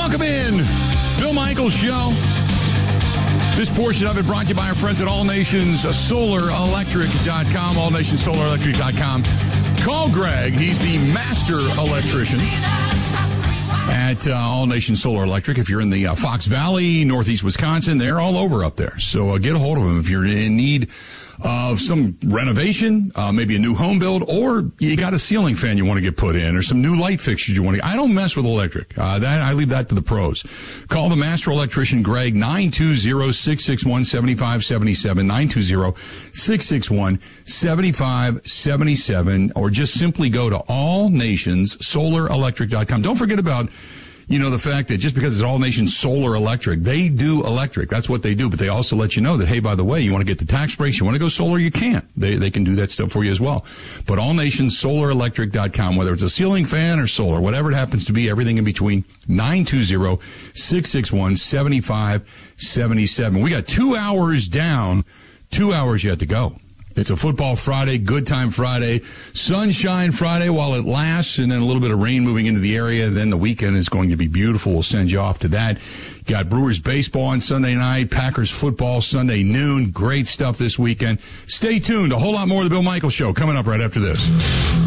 Welcome in. Bill Michaels Show. This portion of it brought to you by our friends at AllNationsSolarElectric.com, AllNationsSolarElectric.com. Call Greg. He's the master electrician at All Nation Solar Electric. If you're in the Fox Valley, Northeast Wisconsin, they're all over up there. So get a hold of them if you're in need of some renovation, maybe a new home build, or you got a ceiling fan you want to get put in, or some new light fixtures you want to. I don't mess with electric. I leave that to the pros. Call the master electrician, Greg, 920-661-7577, 920-661-7577, or just simply go to allnationsSolarElectric.com. Don't forget about, the fact that just because it's All Nation Solar Electric, they do electric. That's what they do. But they also let you know that, hey, by the way, you want to get the tax breaks, you want to go solar, you can. They can do that stuff for you as well. But AllNationsSolarElectric.com, whether it's a ceiling fan or solar, whatever it happens to be, everything in between, 920-661-7577. We got 2 hours down, 2 hours yet to go. It's a football Friday, good time Friday, sunshine Friday while it lasts, and then a little bit of rain moving into the area. Then the weekend is going to be beautiful. We'll send you off to that. Got Brewers baseball on Sunday night, Packers football Sunday noon. Great stuff this weekend. Stay tuned. A whole lot more of the Bill Michaels Show coming up right after this.